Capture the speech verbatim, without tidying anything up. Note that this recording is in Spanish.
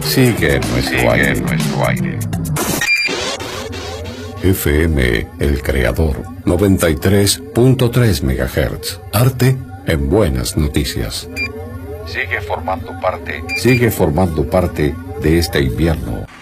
Sigue nuestro Sigue aire. nuestro aire. F M El Creador, noventa y tres punto tres megahertz. Arte en buenas noticias. Sigue formando parte. Sigue formando parte de este invierno.